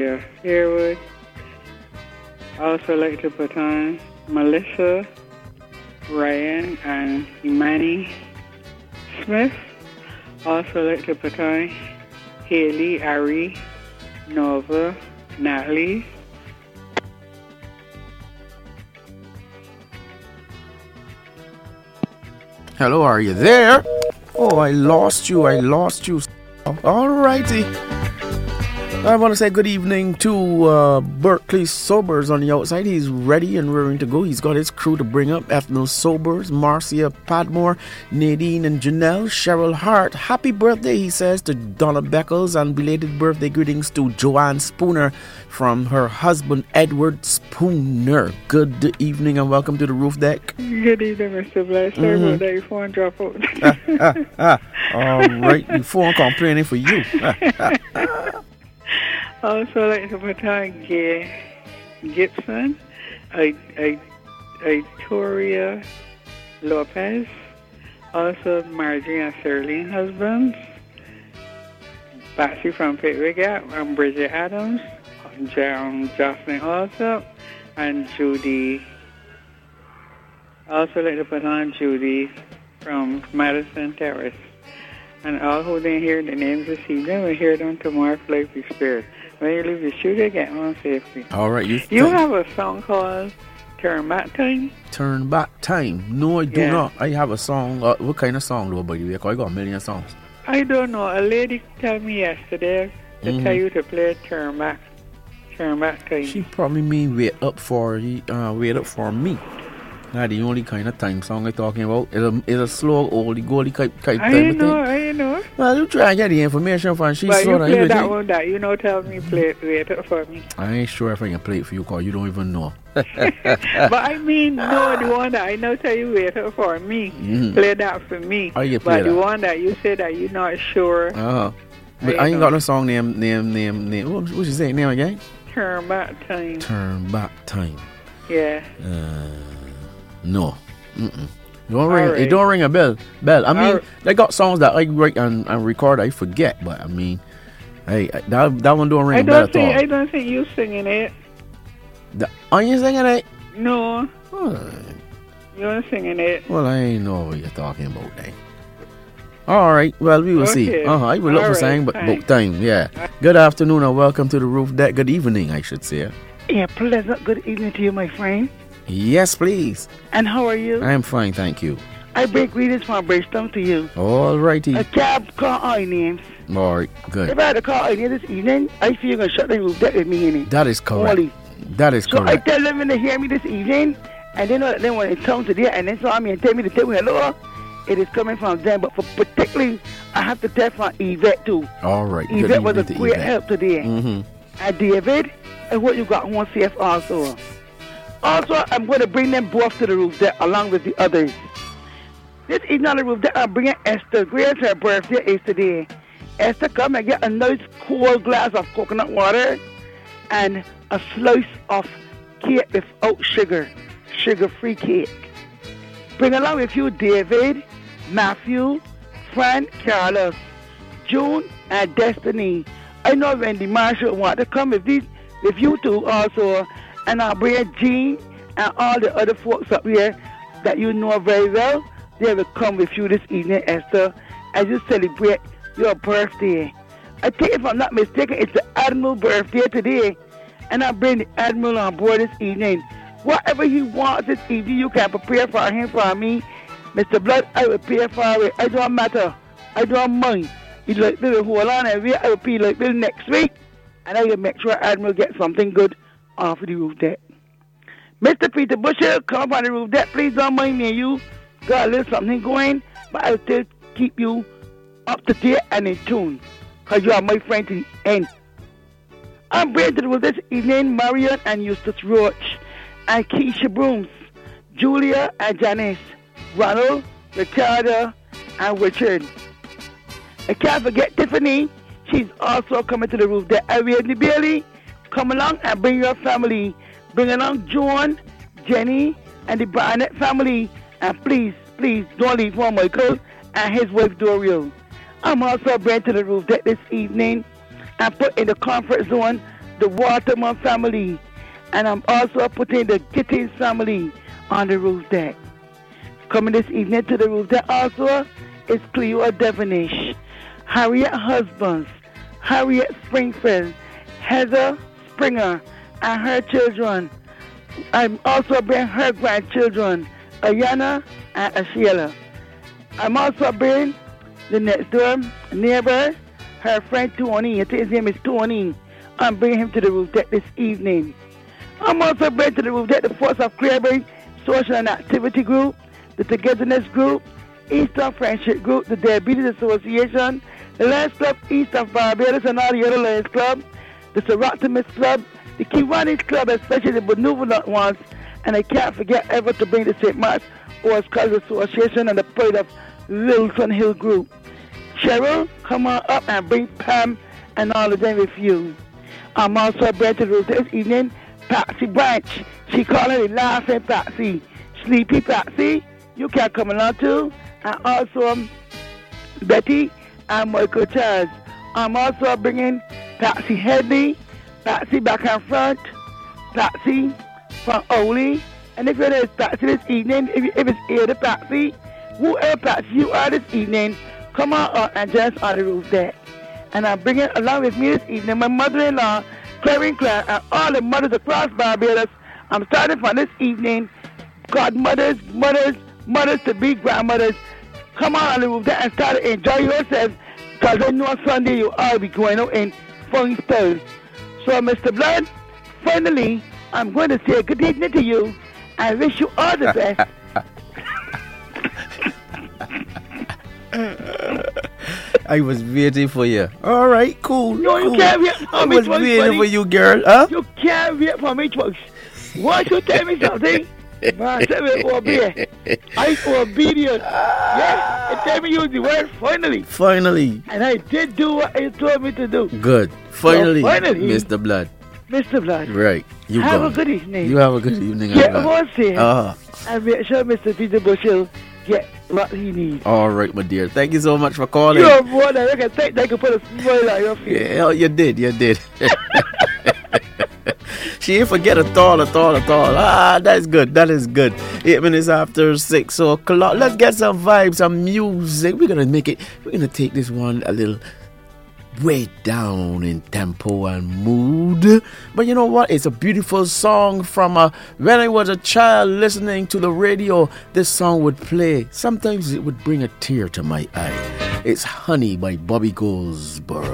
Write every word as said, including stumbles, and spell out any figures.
Yeah, Harewood. Also like to put on Melissa, Ryan, and Imani Smith. Also like to put on Haley, Ari, Nova, Natalie. Hello, are you there? Oh, I lost you. I lost you. All righty. I want to say good evening to uh, Berkeley Sobers on the outside. He's ready and raring to go. He's got his crew to bring up. Ethno Sobers, Marcia Padmore, Nadine and Janelle, Cheryl Hart. Happy birthday, he says, to Donna Beckles, and belated birthday greetings to Joanne Spooner from her husband, Edward Spooner. Good evening and welcome to the roof deck. Good evening, Mister Blair. Sorry Mhm. about that. Your phone drop out. ah, ah, ah. All right, your phone complaining for you. Also like to put on Gay Gibson, I, I, Victoria Lopez, also Marjorie and Sterling husbands, Patsy from Pittwig and Bridget Adams, John Jocelyn also, and Judy. Also like to put on Judy from Madison Terrace. And all who didn't hear the names this evening will hear them tomorrow for Life Spirit. When you leave the studio, get home safely. All right, you. You have a song called Turn Back Time? Turn Back Time. No, I do Yeah. not. I have a song. Uh, what kind of song, though, by the way? 'Cause I got a million songs. I don't know. A lady told me yesterday to Mhm. tell you to play Turn Back, Turn Back Time. She probably mean wait up for you, uh, wait up for me. Not the only kind of time song I'm talking about. It's a, it's a slow, oldie, goldie type, type I time of know, thing. I know. Well, you try and get the information from she But you saw play that. that one that you know tell me play wait up for me. I ain't sure if I can play it for you because you don't even know. But I mean, no, the one that I know tell you wait up for me. Mhm. Play that for me. Oh, you play But the that. one that you said that you're not sure, Uh-huh. But I I ain't know. got no song name, name, name, name. What, what you say name again? Turn Back Time. Turn Back Time. Yeah. Uh, no. Mm-mm. It don't ring. All It right. don't ring a bell. Bell. I mean, All right. they got songs that I write and, and record. I forget, but I mean, hey, that that one don't ring I a bell don't at think all. I don't think you singing it. The, are you singing it? No, Oh, you're singing it. well, I ain't know what you're talking about, then. All right. Well, we will see. Okay. Uh huh. I will look All for right, saying, but thanks. about time. Yeah. Good afternoon and welcome to the roof deck. Good evening, I should say. Yeah, pleasant good evening to you, my friend. Yes, please. And how are you? I am fine, thank you. I bring greetings from Bridgetown to you. All righty. A cab call all names. All right. If Good. I had a call in this evening, I feel you're going to shut the roof deck with me in it. That is correct. Only. That is So I correct. tell them when they hear me this evening, and they know that they want in town today, and they saw me and tell me to tell me hello, it is coming from them. But for particularly, I have to tell from Yvette too. All right. Good Yvette was a evening to great Yvette. help today. Mm-hmm. And David, and what you got one safe also. Also, I'm going to bring them both to the roof deck along with the others. This evening on the roof deck, I'm bringing Esther. Grace, her birthday is today. Esther, come and get a nice cold glass of coconut water and a slice of cake without sugar, sugar-free cake. Bring along with you David, Matthew, Fran, Carlos, June, and Destiny. I know Wendy Marshall want to come with these, with you two also, and I'll bring Jean and all the other folks up here that you know very well. They will come with you this evening, Esther, as you celebrate your birthday. I think if I'm not mistaken, it's the Admiral birthday today, and I bring the Admiral on board this evening. Whatever he wants this evening, you can prepare for him for me. Mister Blood, I will pay for it. I don't matter. I don't mind. He like to hold on and wait. I will pay like this next week, and I will make sure Admiral gets something good off the roof deck. Mister Peter Busher, come up on the roof deck. Please don't mind me and you. Got a little something going, but I will still keep you up to date and in tune, because you are my friend to the end. I'm bringing to the roof this evening Marion and Eustace Roach, and Keisha Brooms, Julia and Janice, Ronald, Ricardo, and Richard. I can't forget Tiffany. She's also coming to the roof deck. And Whitney Bailey, come along and bring your family. Bring along Joan, Jenny, and the Barnett family. And please, please don't leave for Michael and his wife Doriel. I'm also bringing to the roof deck this evening and put in the comfort zone the Waterman family. And I'm also putting the Gittins family on the roof deck. Coming this evening to the roof deck also is Cleo Devonish, Harriet Husbands, Harriet Springfield, Heather Springer, and her children. I'm also bringing her grandchildren, Ayana and Ashiela. I'm also bringing the next door neighbor, her friend Tony. I think his name is Tony. I'm bringing him to the roof deck this evening. I'm also bringing to the roof deck the Force of Clearbury Social and Activity Group, the Togetherness Group, Eastern Friendship Group, the Diabetes Association, the Lions Club East of Barbados and all the other Lions Club, the Serotomus Club, the Kiwanis Club, especially the benevolent ones, and I can't forget ever to bring the Saint Mark's Horse Club Association and the Pride of Wilson Hill Group. Cheryl, come on up and bring Pam and all of them with you. I'm also bringing to the roof this evening Patsy Branch. She calling it Laughing Patsy. Sleepy Patsy, you can come along too. And also um, Betty and Michael Charles. I'm also bringing Patsy Headley, Patsy back and front, Patsy from Oli. And if it is Patsy this evening, if, if it's either Patsy, whoever Patsy you are this evening, come on up and just on the roof deck. And I'm bringing along with me this evening my mother-in-law, Clarion Clark, and all the mothers across Barbados. I'm starting from this evening, godmothers, mothers, mothers-to-be, grandmothers. Come on on the roof deck and start to enjoy yourself, because I know on Sunday you all be going out in fun style. So, Mister Blood, finally, I'm going to say good evening to you and wish you all the best. I was waiting for you. All right, cool. No, you cool. can't wait for I me was twice, waiting buddy. for you, girl. Huh? You can't wait for me twice. Once you tell me something, man, tell me obey. I obedient. Yes, and tell me use the word finally. Finally. And I did do what you told me to do. Good. Finally, So finally, Mister Blood. Mister Blood, Right. You have go. a good evening. You have a good evening. Get as well. on here Ah. and make sure Mister Peter Bush will get what he needs. All right, my dear. Thank you so much for calling. You're more than I can take. They can put a smile on your face. Yeah, you did. You did. She ain't forget at all, at all, at all. Ah, that's good. That is good. Eight minutes after six o'clock. Let's get some vibes, some music. We're gonna make it. We're gonna take this one a little way down in tempo and mood. But you know what? It's a beautiful song from uh, when I was a child listening to the radio. This song would play. Sometimes it would bring a tear to my eye. It's Honey by Bobby Goldsboro.